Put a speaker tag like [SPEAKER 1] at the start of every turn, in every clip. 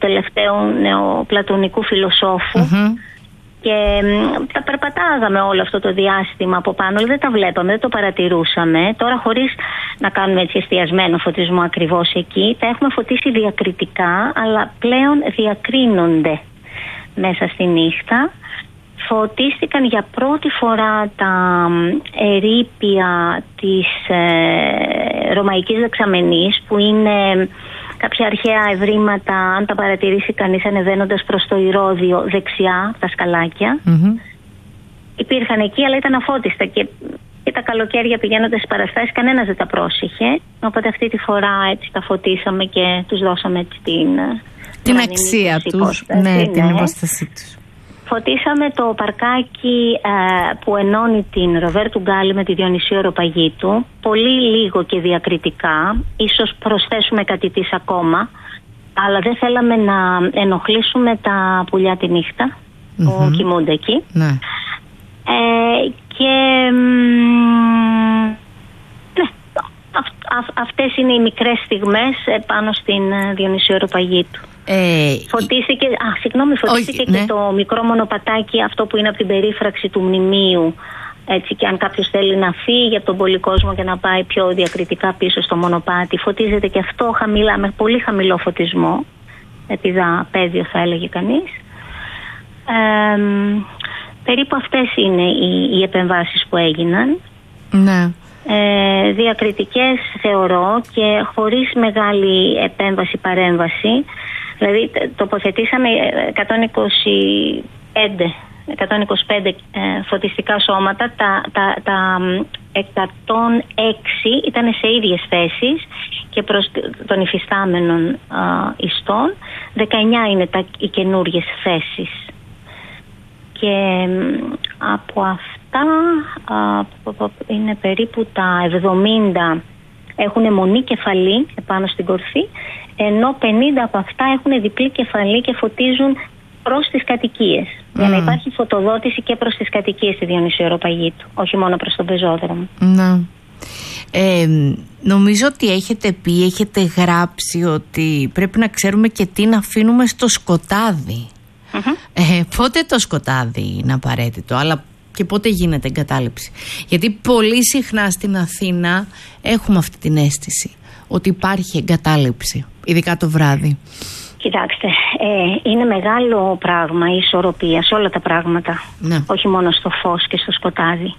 [SPEAKER 1] τελευταίου νεοπλατωνικού φιλοσόφου. Και τα περπατάγαμε όλο αυτό το διάστημα από πάνω, δεν τα βλέπαμε, δεν το παρατηρούσαμε. Τώρα, χωρίς να κάνουμε έτσι εστιασμένο φωτισμό ακριβώς εκεί, τα έχουμε φωτίσει διακριτικά, αλλά πλέον διακρίνονται μέσα στη νύχτα. Φωτίστηκαν για πρώτη φορά τα ερείπια της ρωμαϊκής δεξαμενής, που είναι κάποια αρχαία ευρήματα, αν τα παρατηρήσει κανείς ανεβαίνοντας προς το Ηρώδειο δεξιά, τα σκαλάκια. Υπήρχαν εκεί, αλλά ήταν αφώτιστα και τα καλοκαίρια πηγαίνοντας στις παραστάσεις κανένας δεν τα πρόσεχε. Οπότε αυτή τη φορά έτσι τα φωτίσαμε και τους δώσαμε έτσι
[SPEAKER 2] την αξία τους, την υπόστασή τους.
[SPEAKER 1] Φωτίσαμε το παρκάκι που ενώνει την Ροβέρτου Γκάλι με τη Διονυσίου Αεροπαγίτου, πολύ λίγο και διακριτικά. Ίσως προσθέσουμε κάτι της ακόμα, αλλά δεν θέλαμε να ενοχλήσουμε τα πουλιά τη νύχτα που κοιμούνται εκεί. Και αυτές είναι οι μικρές στιγμές πάνω στην Διονυσίου Αεροπαγίτου. Φωτίστηκε, και το μικρό μονοπατάκι, αυτό που είναι από την περίφραξη του μνημείου. Έτσι, και αν κάποιος θέλει να φύγει από τον πολυκόσμο και να πάει πιο διακριτικά πίσω στο μονοπάτι, φωτίζεται και αυτό χαμηλά, με πολύ χαμηλό φωτισμό. Επιδαπέδιο θα έλεγε κανείς. Περίπου αυτές είναι οι επεμβάσεις που έγιναν.
[SPEAKER 2] Ναι.
[SPEAKER 1] Διακριτικές θεωρώ και χωρίς μεγάλη επέμβαση-παρέμβαση. Δηλαδή τοποθετήσαμε 125 φωτιστικά σώματα, τα 106 ήταν σε ίδιες θέσεις και προς των υφιστάμενων ιστών, 19 είναι οι καινούριες θέσεις. Και από αυτά είναι περίπου τα 70 έχουν μονή κεφαλή επάνω στην κορφή, ενώ 50 από αυτά έχουν διπλή κεφαλή και φωτίζουν προς τις κατοικίες. Για να υπάρχει φωτοδότηση και προς τις κατοικίες στη Διονυσίου Αεροπαγίτου, όχι μόνο προς τον πεζόδρομο.
[SPEAKER 2] Νομίζω ότι έχετε γράψει ότι πρέπει να ξέρουμε και τι να αφήνουμε στο σκοτάδι. Πότε το σκοτάδι είναι απαραίτητο, αλλά και πότε γίνεται εγκατάλειψη? Γιατί πολύ συχνά στην Αθήνα έχουμε αυτή την αίσθηση ότι υπάρχει εγκατάλειψη, ειδικά το βράδυ.
[SPEAKER 1] Κοιτάξτε, είναι μεγάλο πράγμα η ισορροπία σε όλα τα πράγματα, όχι μόνο στο φως και στο σκοτάδι.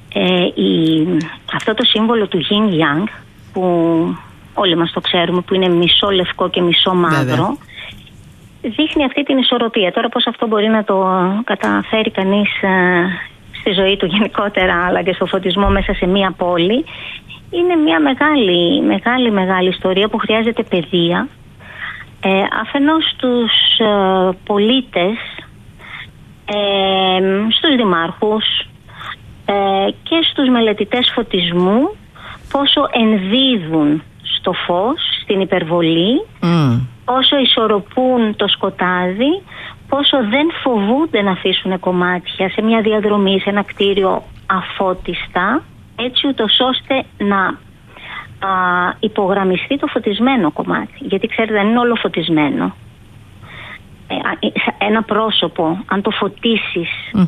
[SPEAKER 1] Αυτό το σύμβολο του Yin Yang, που όλοι μας το ξέρουμε, που είναι μισό λευκό και μισό μαύρο, δείχνει αυτή την ισορροπία. Τώρα πώς αυτό μπορεί να το καταφέρει κανείς στη ζωή του γενικότερα, αλλά και στο φωτισμό μέσα σε μία πόλη, είναι μια μεγάλη ιστορία που χρειάζεται παιδεία. Αφενός στους πολίτες, στους δημάρχους και στους μελετητές φωτισμού, πόσο ενδίδουν στο φως, στην υπερβολή, πόσο ισορροπούν το σκοτάδι, πόσο δεν φοβούνται να αφήσουν κομμάτια σε μια διαδρομή, σε ένα κτίριο αφώτιστα, έτσι ούτως ώστε να υπογραμμιστεί το φωτισμένο κομμάτι. Γιατί ξέρετε, δεν είναι όλο φωτισμένο. Ένα πρόσωπο, αν το φωτίσεις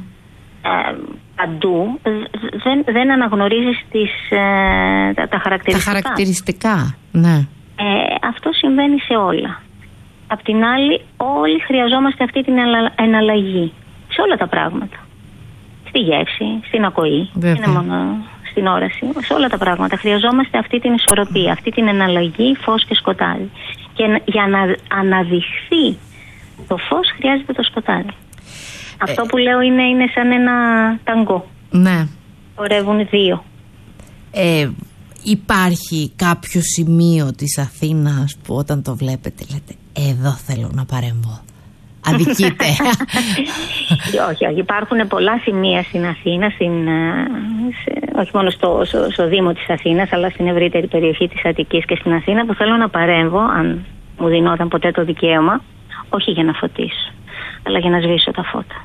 [SPEAKER 1] παντού, δεν αναγνωρίζεις τα χαρακτηριστικά.
[SPEAKER 2] Τα χαρακτηριστικά, ναι.
[SPEAKER 1] Αυτό συμβαίνει σε όλα. Απ' την άλλη, όλοι χρειαζόμαστε αυτή την εναλλαγή σε όλα τα πράγματα. Στη γεύση, στην ακοή, δεν είναι μόνο στην όραση. Σε όλα τα πράγματα χρειαζόμαστε αυτή την ισορροπία, αυτή την εναλλαγή φως και σκοτάδι. Και για να αναδειχθεί το φως χρειάζεται το σκοτάδι. Αυτό που λέω είναι σαν ένα ταγκό.
[SPEAKER 2] Ναι.
[SPEAKER 1] Χορεύουν δύο.
[SPEAKER 2] Υπάρχει κάποιο σημείο της Αθήνας που όταν το βλέπετε λέτε εδώ θέλω να παρέμβω? Αδικείτε?
[SPEAKER 1] Όχι. Υπάρχουν πολλά σημεία στην Αθήνα, όχι μόνο στο Δήμο της Αθήνας, αλλά στην ευρύτερη περιοχή της Αττικής και στην Αθήνα, που θέλω να παρέμβω, αν μου δινόταν ποτέ το δικαίωμα, όχι για να φωτίσω, αλλά για να σβήσω τα φώτα.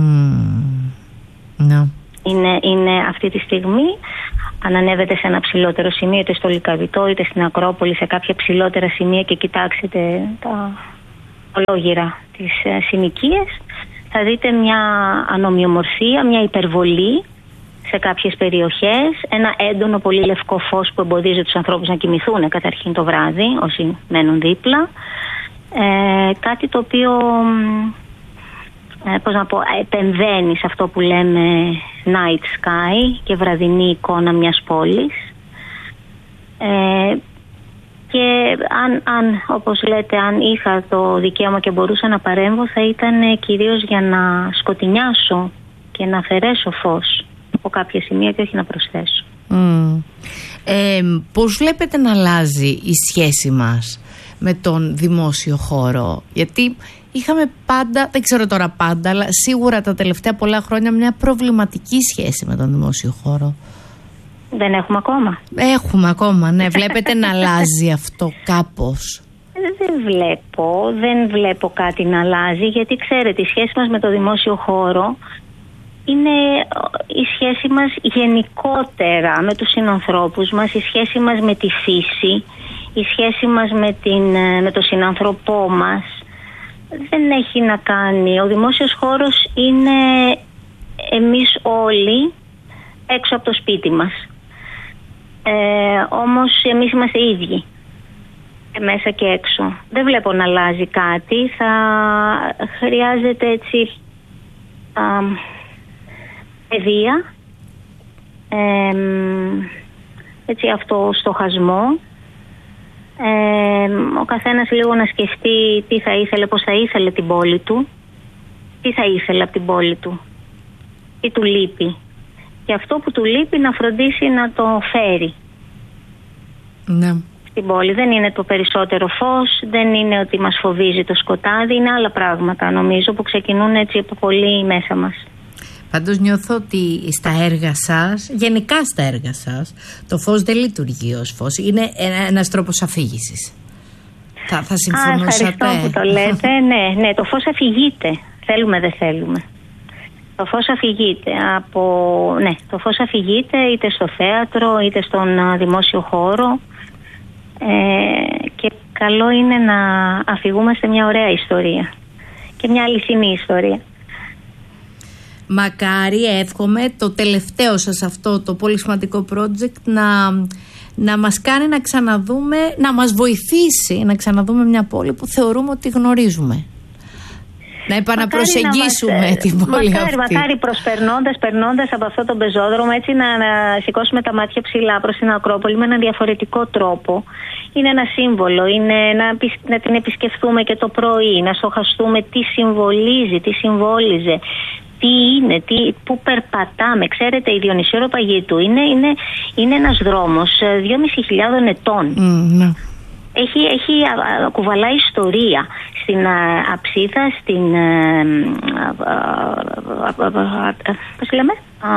[SPEAKER 1] Είναι αυτή τη στιγμή, αν ανέβετε σε ένα ψηλότερο σημείο, είτε στο Λυκαβητό είτε στην Ακρόπολη, σε κάποια ψηλότερα σημεία, και κοιτάξετε τα ολόγυρα τις συνοικίες. Θα δείτε μια ανομοιομορφία, μια υπερβολή σε κάποιες περιοχές, ένα έντονο πολύ λευκό φως που εμποδίζει τους ανθρώπους να κοιμηθούν καταρχήν το βράδυ, όσοι μένουν δίπλα. Κάτι το οποίο, επεμβαίνει σε αυτό που λέμε night sky και βραδινή εικόνα μιας πόλης. Και αν, όπως λέτε, αν είχα το δικαίωμα και μπορούσα να παρέμβω, θα ήταν κυρίως για να σκοτεινιάσω και να αφαιρέσω φως από κάποια σημεία και όχι να προσθέσω.
[SPEAKER 2] Πώς βλέπετε να αλλάζει η σχέση μας με τον δημόσιο χώρο? Γιατί είχαμε πάντα, δεν ξέρω τώρα πάντα, αλλά σίγουρα τα τελευταία πολλά χρόνια μια προβληματική σχέση με τον δημόσιο χώρο.
[SPEAKER 1] Δεν έχουμε ακόμα.
[SPEAKER 2] Έχουμε ακόμα, ναι. Βλέπετε να αλλάζει αυτό κάπως?
[SPEAKER 1] Δεν βλέπω κάτι να αλλάζει, γιατί ξέρετε, η σχέση μας με το δημόσιο χώρο είναι η σχέση μας γενικότερα με τους συνανθρώπους μας, η σχέση μας με τη φύση, η σχέση μας με το συνανθρωπό μας. Δεν έχει να κάνει. Ο δημόσιος χώρος είναι εμείς όλοι έξω από το σπίτι μας. Όμως εμείς είμαστε ίδιοι, μέσα και έξω. Δεν βλέπω να αλλάζει κάτι. Θα χρειάζεται έτσι παιδεία, έτσι αυτοστοχασμό, ο καθένας λίγο να σκεφτεί τι θα ήθελε, πώς θα ήθελε την πόλη του, τι θα ήθελε από την πόλη του, τι του λείπει, και αυτό που του λείπει να φροντίσει να το φέρει.
[SPEAKER 2] Ναι.
[SPEAKER 1] Στην πόλη δεν είναι το περισσότερο φως, δεν είναι ότι μας φοβίζει το σκοτάδι, είναι άλλα πράγματα νομίζω που ξεκινούν έτσι από πολύ μέσα μας.
[SPEAKER 2] Πάντως νιώθω ότι στα έργα σας, γενικά στα έργα σας, το φως δεν λειτουργεί ως φως. Είναι ένας τρόπος αφήγησης. Θα συμφωνούσατε?
[SPEAKER 1] Ευχαριστώ που το λέτε. Ναι, το φως αφηγείται. Θέλουμε, δεν θέλουμε. Το φως αφηγείται το φως αφηγείται είτε στο θέατρο είτε στον δημόσιο χώρο, και καλό είναι να αφηγούμαστε μια ωραία ιστορία και μια αληθινή ιστορία.
[SPEAKER 2] Μακάρι, εύχομαι, το τελευταίο σας αυτό το πολύ σημαντικό project να μας κάνει να ξαναδούμε, να μας βοηθήσει να ξαναδούμε μια πόλη που θεωρούμε ότι γνωρίζουμε. Να επαναπροσεγγίσουμε την πόλη αυτή.
[SPEAKER 1] Μακάρι περνώντας από αυτό το πεζόδρομο, έτσι να σηκώσουμε τα μάτια ψηλά προς την Ακρόπολη με έναν διαφορετικό τρόπο. Είναι ένα σύμβολο, είναι να την επισκεφθούμε και το πρωί, να στοχαστούμε τι συμβολίζει, τι συμβόλιζε, τι είναι, πού περπατάμε. Ξέρετε, η Διονυσίου Αεροπαγήτου είναι ένας δρόμος 2.500 ετών.
[SPEAKER 2] Ναι.
[SPEAKER 1] Κουβαλάει ιστορία. Στην Αψίδα, στην πώς λέμε?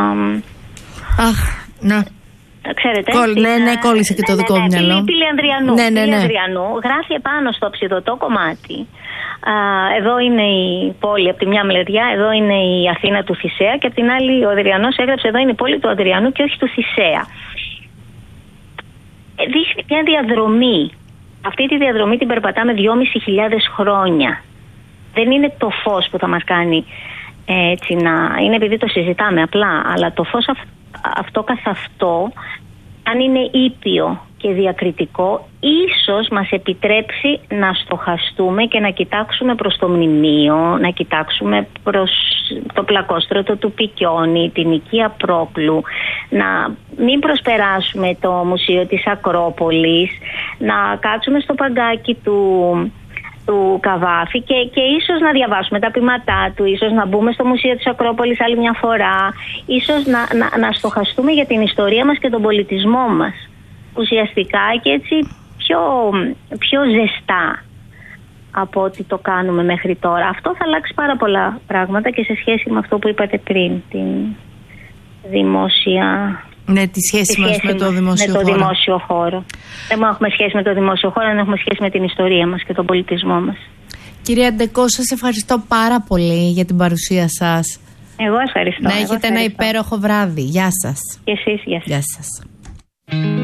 [SPEAKER 2] Ναι.
[SPEAKER 1] Ξέρετε,
[SPEAKER 2] κόλλησε και το δικό μου μυαλό.
[SPEAKER 1] Πηλιανδριανού. Γράφει επάνω στο ψιδωτό κομμάτι. Εδώ είναι η πόλη από τη μια μεριά, εδώ είναι η Αθήνα του Θησέα, και από την άλλη ο Αδριανός έγραψε εδώ είναι η πόλη του Αδριανού και όχι του Θησέα. Δείχνει μια διαδρομή. Αυτή τη διαδρομή την περπατάμε 2.500 χρόνια. Δεν είναι το φως που θα μας κάνει έτσι είναι επειδή το συζητάμε απλά, αλλά το φως αυτό καθ' αυτό, αν είναι ήπιο και διακριτικό, ίσως μας επιτρέψει να στοχαστούμε και να κοιτάξουμε προς το μνημείο, να κοιτάξουμε προς το πλακόστρωτο του Πικιόνι, την οικία Πρόπλου, να μην προσπεράσουμε το Μουσείο της Ακρόπολης, να κάτσουμε στο παγκάκι του Καβάφη και ίσως να διαβάσουμε τα ποιηματά του, ίσως να μπούμε στο Μουσείο της Ακρόπολης άλλη μια φορά, ίσως να στοχαστούμε για την ιστορία μας και τον πολιτισμό μας ουσιαστικά και έτσι πιο ζεστά από ό,τι το κάνουμε μέχρι τώρα. Αυτό θα αλλάξει πάρα πολλά πράγματα και σε σχέση με αυτό που είπατε πριν, την δημόσια...
[SPEAKER 2] Ναι, τη σχέση μας με το δημόσιο χώρο.
[SPEAKER 1] Δεν έχουμε σχέση με το δημόσιο χώρο, δεν έχουμε σχέση με την ιστορία μας και τον πολιτισμό μας.
[SPEAKER 2] Κυρία Ντεκό, σας ευχαριστώ πάρα πολύ για την παρουσία σας.
[SPEAKER 1] Εγώ ευχαριστώ.
[SPEAKER 2] Να έχετε ένα υπέροχο βράδυ. Γεια σας.
[SPEAKER 1] Και εσείς, γεια σας.
[SPEAKER 2] Γεια σας.